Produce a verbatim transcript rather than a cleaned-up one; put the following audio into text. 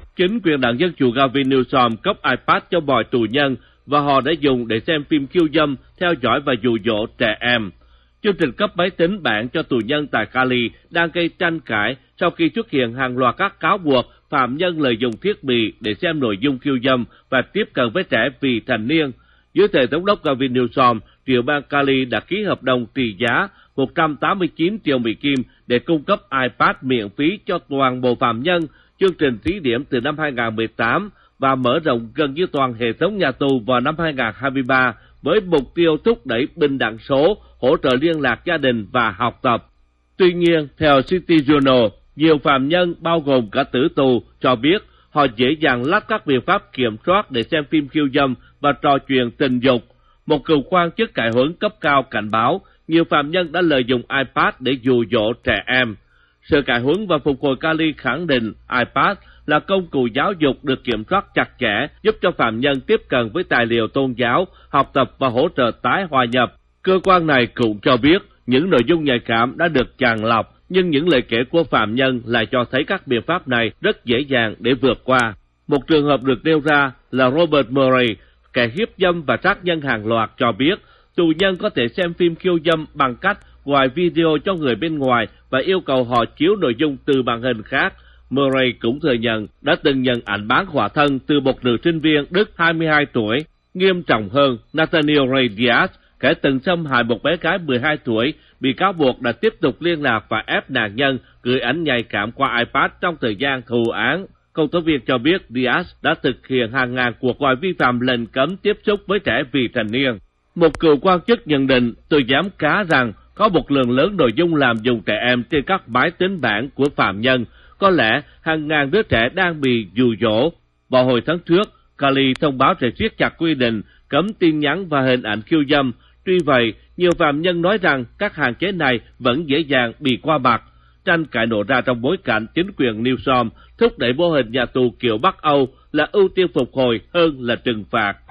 Chính quyền đảng Dân Chủ Gavin Newsom cấp iPad cho mọi tù nhân và họ đã dùng để xem phim khiêu dâm, theo dõi và dụ dỗ trẻ em. Chương trình cấp máy tính bảng cho tù nhân tại Cali đang gây tranh cãi sau khi xuất hiện hàng loạt các cáo buộc phạm nhân lợi dụng thiết bị để xem nội dung khiêu dâm và tiếp cận với trẻ vị thành niên. Dưới thời thống đốc Gavin Newsom, tiểu bang Cali đã ký hợp đồng trị giá một trăm tám mươi chín triệu Mỹ Kim để cung cấp iPad miễn phí cho toàn bộ phạm nhân. Chương trình thí điểm từ năm hai nghìn không trăm mười tám và mở rộng gần như toàn hệ thống nhà tù vào năm hai nghìn không trăm hai mươi ba với mục tiêu thúc đẩy bình đẳng số, hỗ trợ liên lạc gia đình và học tập. Tuy nhiên, theo City Journal, nhiều phạm nhân bao gồm cả tử tù cho biết họ dễ dàng lách các biện pháp kiểm soát để xem phim khiêu dâm và trò chuyện tình dục. Một cựu quan chức cải huấn cấp cao cảnh báo nhiều phạm nhân đã lợi dụng iPad để dụ dỗ trẻ em. Sự cải huấn và phục hồi Cali khẳng định iPad là công cụ giáo dục được kiểm soát chặt chẽ, giúp cho phạm nhân tiếp cận với tài liệu tôn giáo, học tập và hỗ trợ tái hòa nhập. Cơ quan này cũng cho biết những nội dung nhạy cảm đã được chàng lọc, nhưng những lời kể của phạm nhân lại cho thấy các biện pháp này rất dễ dàng để vượt qua. Một trường hợp được nêu ra là Robert Murray, kẻ hiếp dâm và sát nhân hàng loạt, cho biết tù nhân có thể xem phim khiêu dâm bằng cách gọi video cho người bên ngoài và yêu cầu họ chiếu nội dung từ màn hình khác. Murray cũng thừa nhận đã từng nhận ảnh bán khỏa thân từ một nữ sinh viên Đức hai mươi hai tuổi. Nghiêm trọng hơn, Nathaniel Ray Diaz, kẻ từng xâm hại một bé gái mười hai tuổi, bị cáo buộc đã tiếp tục liên lạc và ép nạn nhân gửi ảnh nhạy cảm qua iPad trong thời gian thụ án. Công tố viên cho biết Diaz đã thực hiện hàng ngàn cuộc gọi vi phạm lệnh cấm tiếp xúc với trẻ vị thành niên. Một cựu quan chức nhận định, tôi dám cá rằng có một lượng lớn nội dung làm dùng trẻ em trên các máy tính bảng của phạm nhân. Có lẽ hàng ngàn đứa trẻ đang bị dụ dỗ. Vào hồi tháng trước, Cali thông báo sẽ siết chặt quy định cấm tin nhắn và hình ảnh khiêu dâm. Tuy vậy, nhiều phạm nhân nói rằng các hạn chế này vẫn dễ dàng bị qua mặt. Tranh cãi nổ ra trong bối cảnh chính quyền Newsom thúc đẩy mô hình nhà tù kiểu Bắc Âu là ưu tiên phục hồi hơn là trừng phạt.